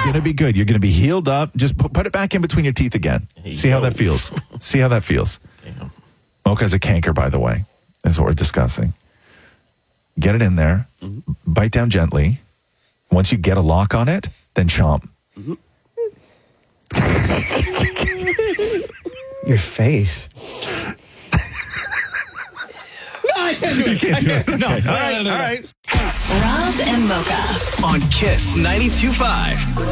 going to be good. You're going to be healed up. Just put it back in between your teeth again. See how that feels. See how that feels. Mocha has a canker, by the way. That's what we're discussing. Get it in there. Bite down gently. Once you get a lock on it, then chomp. Your face. No, I can't do it. You can't do it. No. Okay. All right. Roz and Mocha on Kiss 92.5.